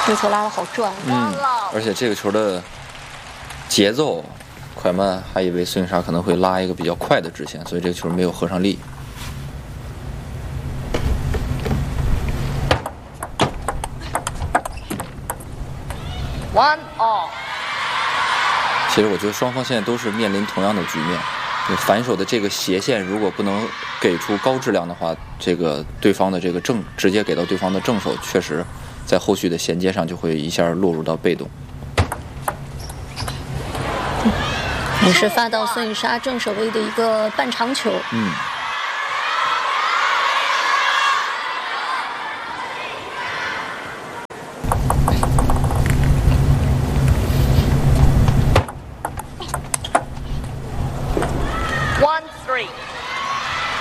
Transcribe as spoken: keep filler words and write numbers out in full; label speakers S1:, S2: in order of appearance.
S1: 这球拉得好转。
S2: 嗯，而且这个球的节奏快慢，还以为孙颖莎可能会拉一个比较快的直线，所以这个球没有合上力。
S1: One all。
S2: 其实我觉得双方现在都是面临同样的局面，反手的这个斜线如果不能给出高质量的话，这个对方的这个正直接给到对方的正手，确实在后续的衔接上就会一下落入到被动。
S1: 也是发到孙颖莎正手位的一个半长球。
S2: 嗯。